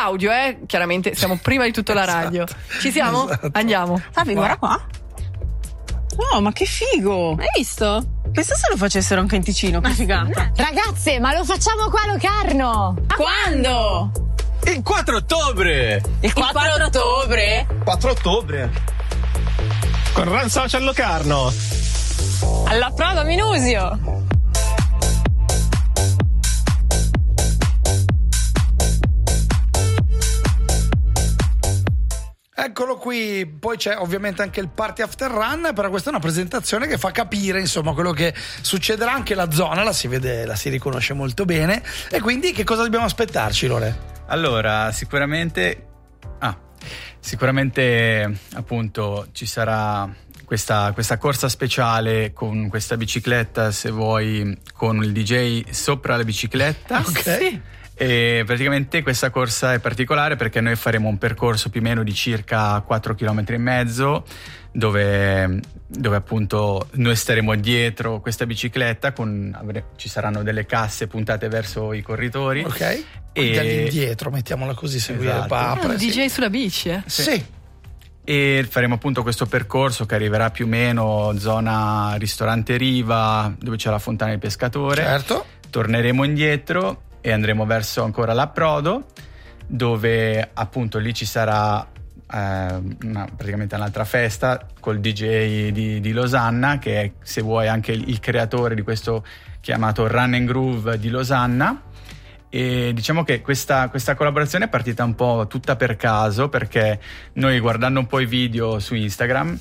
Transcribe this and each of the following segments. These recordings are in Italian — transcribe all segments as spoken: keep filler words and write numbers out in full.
audio, eh? Chiaramente siamo prima di tutto la radio. Esatto. Ci siamo? Esatto. Andiamo. Fabio, guarda qua. Oh, ma che figo! Hai visto? Pensa se lo facessero anche in Ticino, che figata. Ragazze, ma lo facciamo qua a Locarno! Quando? Il quattro ottobre! Il quattro ottobre? quattro ottobre! Con Run Social Locarno! Alla prova Minusio! Eccolo qui, poi c'è ovviamente anche il Party After Run, però questa è una presentazione che fa capire insomma quello che succederà. Anche la zona la si vede, la si riconosce molto bene. E quindi che cosa dobbiamo aspettarci, Lore? Allora, sicuramente ah, sicuramente appunto ci sarà questa, questa corsa speciale con questa bicicletta, se vuoi, con il D J sopra la bicicletta. Ok. Sì. E praticamente questa corsa è particolare perché noi faremo un percorso più o meno di circa quattro chilometri e mezzo, dove, dove appunto noi staremo dietro questa bicicletta, con, ci saranno delle casse puntate verso i corritori. Ok. E dall'indietro, mettiamola così, seguire esatto. il papre. Ah, un D J sulla bici, eh? Sì. sì. E faremo appunto questo percorso che arriverà più o meno zona ristorante Riva, dove c'è la fontana del pescatore. Certo. Torneremo indietro e andremo verso ancora l'approdo, dove appunto lì ci sarà eh, una, praticamente un'altra festa col D J di, di Losanna, che è, se vuoi, anche il, il creatore di questo chiamato Run and Groove di Losanna. E diciamo che questa, questa collaborazione è partita un po' tutta per caso, perché noi, guardando un po' i video su Instagram,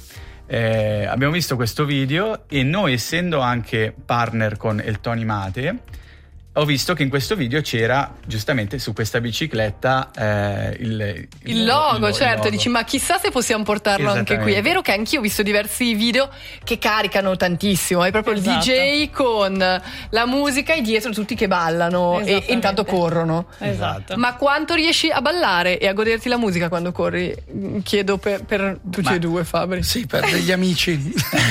eh, abbiamo visto questo video, e noi, essendo anche partner con El Tony Mate, ho visto che in questo video c'era giustamente su questa bicicletta eh, il, il, il logo, il, certo, il logo. Dici ma chissà se possiamo portarlo anche qui. È vero che anch'io ho visto diversi video che caricano tantissimo, è proprio Esatto. il D J con la musica e dietro tutti che ballano e, e intanto corrono. Esatto. Ma quanto riesci a ballare e a goderti la musica quando corri? Chiedo per, per tutti Ma- e due, Fabri. Sì, per degli amici.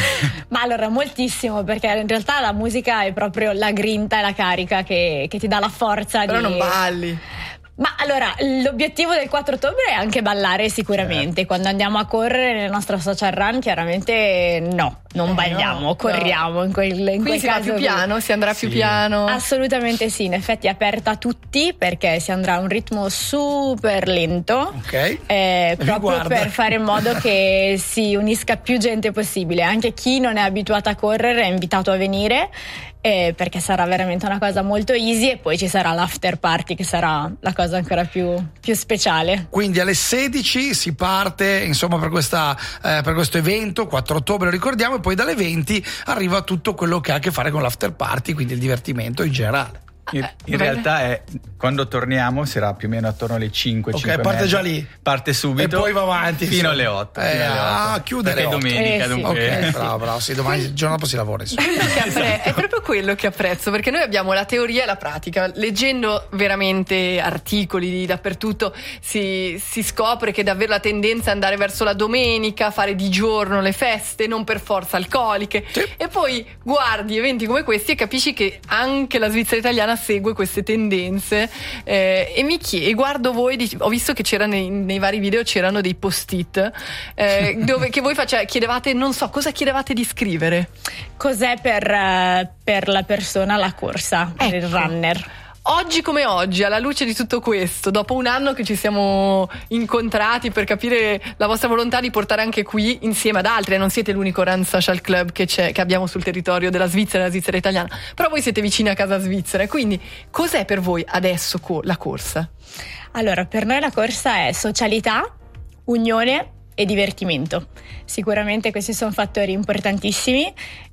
Ma allora moltissimo, perché in realtà la musica è proprio la grinta e la carica che, che ti dà la forza. Però di... non balli. Ma allora, l'obiettivo del quattro ottobre è anche ballare sicuramente. Certo. Quando andiamo a correre nel nostro social run, chiaramente no, non Eh, balliamo, no, corriamo in quel, in Quindi quel si va caso più lì. piano, si andrà più Sì. piano. Assolutamente sì, in effetti è aperta a tutti, perché si andrà a un ritmo super lento. Ok. Eh, Vi proprio guarda. per fare in modo che si unisca più gente possibile. Anche chi non è abituato a correre è invitato a venire, eh, perché sarà veramente una cosa molto easy, e poi ci sarà l'after party, che sarà la cosa ancora più, più speciale. Quindi alle sedici si parte, insomma, per, questa, eh, per questo evento, quattro ottobre, lo ricordiamo, e poi dalle venti arriva tutto quello che ha a che fare con l'after party, quindi il divertimento in generale. In, in realtà è, quando torniamo sarà più o meno attorno alle cinque. Ok, cinque e parte mezza. già lì. Parte subito E poi va avanti, fino insomma. alle otto. Eh, fino alle ah, otto. chiude perché alle è otto. domenica, Eh, sì. dunque. Ok, bravo, bravo. Sì, domani il giorno dopo si lavora, insomma. Che appre- è proprio quello che apprezzo, perché noi abbiamo la teoria e la pratica. Leggendo veramente articoli di dappertutto si, si scopre che davvero la tendenza è andare verso la domenica, fare di giorno le feste, non per forza alcoliche. Sì. E poi guardi eventi come questi e capisci che anche la Svizzera italiana segue queste tendenze. Eh, e mi chiedo, e guardo voi, dic- ho visto che c'era nei, nei vari video c'erano dei post-it eh, dove che voi face- chiedevate, non so cosa chiedevate di scrivere. Cos'è per, eh, per la persona la corsa, per il Ecco. runner? Oggi come oggi, alla luce di tutto questo, dopo un anno che ci siamo incontrati per capire la vostra volontà di portare anche qui insieme ad altri, non siete l'unico Run Social Club che, c'è, che abbiamo sul territorio della Svizzera, della Svizzera italiana, però voi siete vicini a casa svizzera, quindi cos'è per voi adesso co- la corsa? Allora, per noi la corsa è socialità, unione e divertimento. Sicuramente questi sono fattori importantissimi.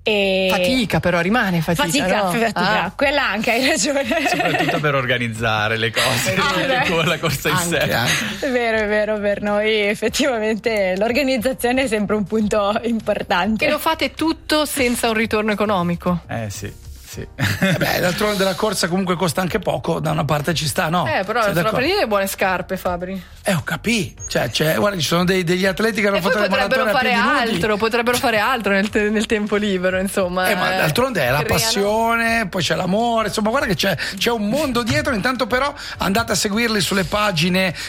E Fatica però, rimane fatica, fatica, no? fatica. Ah. Quella anche, hai ragione. Soprattutto per organizzare le cose, Ah, con la corsa in Anche, sé. anche. È vero, è vero, per noi effettivamente l'organizzazione è sempre un punto importante. E lo fate tutto senza un ritorno economico? Eh sì, sì. Eh beh, d'altronde della corsa comunque costa anche poco, da una parte ci sta, no? Eh, però Sei sono d'accordo? per dire le buone scarpe, Fabri. Eh, ho capito. Cioè, c'è, guarda, ci sono dei- degli atleti che hanno E poi fatto le potrebbero maratone a fare piedi nudi. altro, potrebbero fare altro nel, te- nel tempo libero, insomma. Eh, ma d'altronde è la creano- passione, poi c'è l'amore, insomma, guarda che c'è, c'è un mondo dietro. Intanto però andate a seguirli sulle pagine